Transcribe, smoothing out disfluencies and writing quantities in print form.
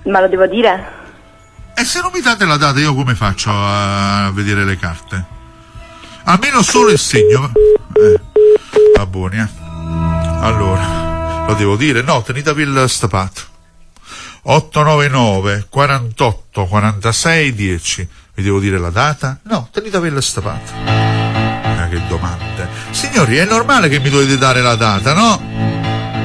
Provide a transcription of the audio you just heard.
Ma lo devo dire? E se non mi date la data, io come faccio a vedere le carte? Almeno solo il segno. Va buoni, Allora, lo devo dire? No, tenete il stapato. 899 48 46 10. Vi devo dire la data? No, tenete il stapato. Che domande. Signori, è normale che mi dovete dare la data, no?